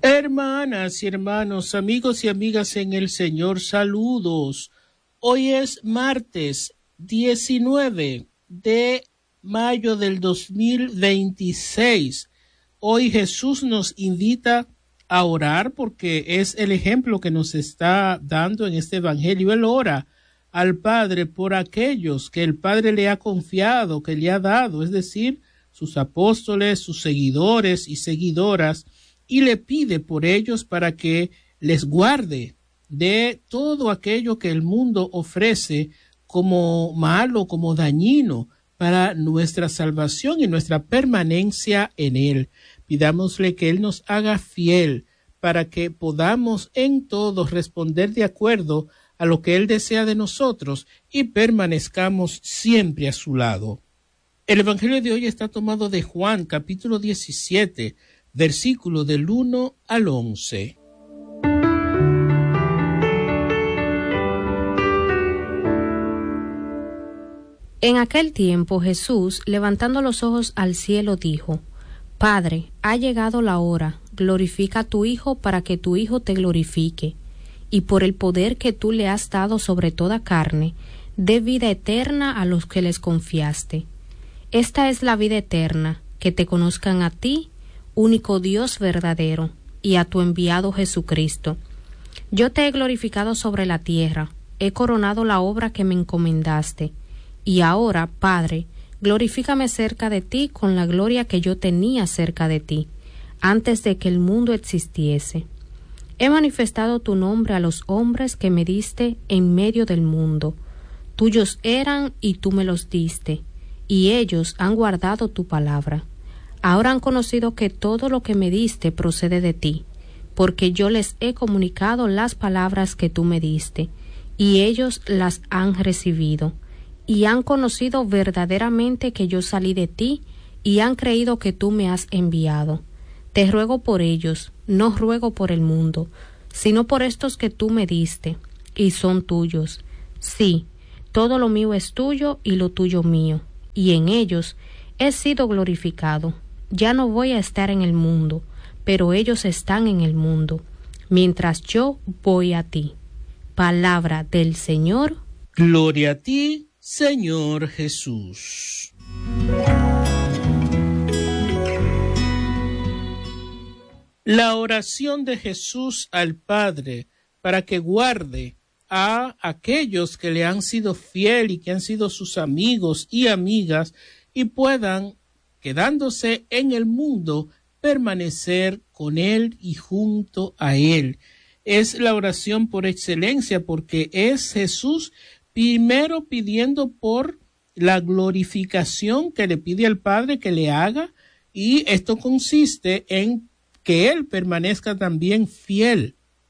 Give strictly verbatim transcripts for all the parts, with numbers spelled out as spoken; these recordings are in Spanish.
Hermanas y hermanos, amigos y amigas en el Señor, saludos. Hoy es martes diecinueve de mayo del dos mil veintiséis. Hoy Jesús nos invita a orar porque es el ejemplo que nos está dando en este evangelio. Él ora al Padre por aquellos que el Padre le ha confiado, que le ha dado, es decir, sus apóstoles, sus seguidores y seguidoras, y le pide por ellos para que les guarde de todo aquello que el mundo ofrece como malo, como dañino para nuestra salvación y nuestra permanencia en Él. Pidámosle que Él nos haga fiel para que podamos en todo responder de acuerdo a lo que Él desea de nosotros y permanezcamos siempre a su lado. El Evangelio de hoy está tomado de Juan, capítulo diecisiete, versículo del uno al once. En aquel tiempo Jesús, levantando los ojos al cielo, dijo: Padre, ha llegado la hora, glorifica a tu Hijo para que tu Hijo te glorifique, y por el poder que tú le has dado sobre toda carne, dé vida eterna a los que les confiaste. Esta es la vida eterna, que te conozcan a ti, único Dios verdadero, y a tu enviado Jesucristo. Yo te he glorificado sobre la tierra, he coronado la obra que me encomendaste, y ahora, Padre, glorifícame cerca de ti con la gloria que yo tenía cerca de ti, antes de que el mundo existiese. He manifestado tu nombre a los hombres que me diste en medio del mundo. Tuyos eran y tú me los diste, y ellos han guardado tu palabra. Ahora han conocido que todo lo que me diste procede de ti, porque yo les he comunicado las palabras que tú me diste, y ellos las han recibido, y han conocido verdaderamente que yo salí de ti, y han creído que tú me has enviado. Te ruego por ellos, no ruego por el mundo, sino por estos que tú me diste, y son tuyos. Sí, todo lo mío es tuyo y lo tuyo mío, y en ellos he sido glorificado. Ya no voy a estar en el mundo, pero ellos están en el mundo, mientras yo voy a ti. Palabra del Señor. Gloria a ti, Señor Jesús. La oración de Jesús al Padre para que guarde a aquellos que le han sido fiel y que han sido sus amigos y amigas y puedan, quedándose en el mundo, permanecer con Él y junto a Él. Es la oración por excelencia porque es Jesús primero pidiendo por la glorificación que le pide al Padre que le haga, y esto consiste en que Él permanezca también fiel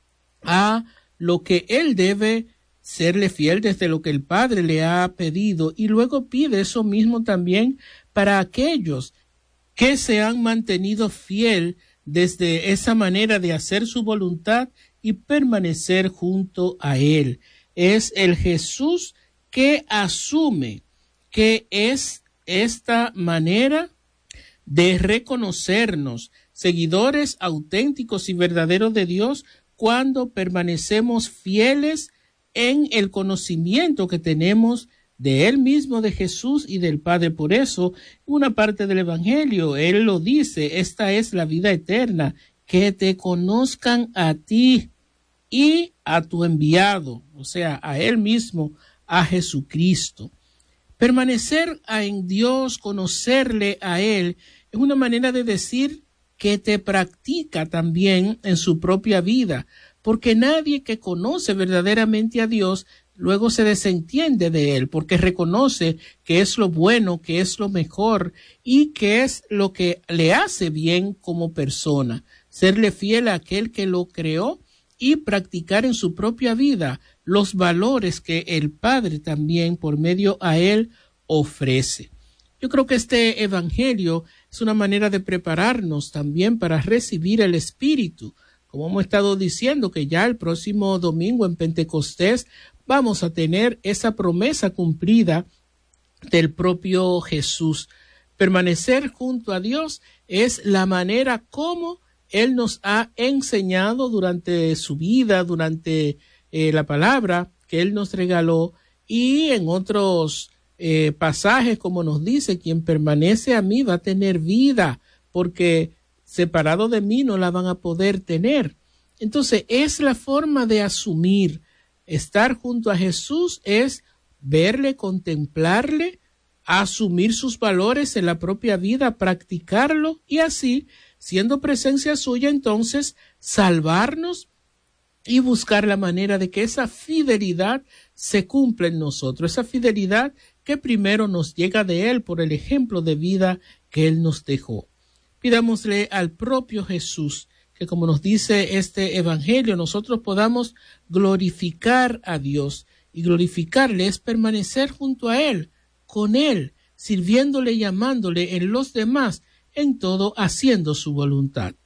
a lo que Él debe serle fiel desde lo que el Padre le ha pedido, y luego pide eso mismo también para aquellos que se han mantenido fiel desde esa manera de hacer su voluntad y permanecer junto a Él. Es el Jesús que asume que es esta manera de reconocernos seguidores auténticos y verdaderos de Dios cuando permanecemos fieles en el conocimiento que tenemos de Él mismo, de Jesús y del Padre. Por eso, una parte del Evangelio, Él lo dice: esta es la vida eterna, que te conozcan a ti y a tu enviado, o sea, a Él mismo, a Jesucristo. Permanecer en Dios, conocerle a Él, es una manera de decir que te practica también en su propia vida, porque nadie que conoce verdaderamente a Dios luego se desentiende de Él, porque reconoce que es lo bueno, que es lo mejor y que es lo que le hace bien como persona. Serle fiel a aquel que lo creó y practicar en su propia vida los valores que el Padre también por medio a Él ofrece. Yo creo que este evangelio es una manera de prepararnos también para recibir el Espíritu. Como hemos estado diciendo, que ya el próximo domingo en Pentecostés vamos a tener esa promesa cumplida del propio Jesús. Permanecer junto a Dios es la manera como Él nos ha enseñado durante su vida, durante eh, la palabra que Él nos regaló, y en otros eh, pasajes, como nos dice, quien permanece a mí va a tener vida, porque separado de mí no la van a poder tener. Entonces, es la forma de asumir. Estar junto a Jesús es verle, contemplarle, asumir sus valores en la propia vida, practicarlo, y así, siendo presencia suya, entonces, salvarnos y buscar la manera de que esa fidelidad se cumpla en nosotros, esa fidelidad que primero nos llega de Él por el ejemplo de vida que Él nos dejó. Pidámosle al propio Jesús que, como nos dice este evangelio, nosotros podamos glorificar a Dios, y glorificarle es permanecer junto a Él, con Él, sirviéndole y amándole en los demás, en todo haciendo su voluntad.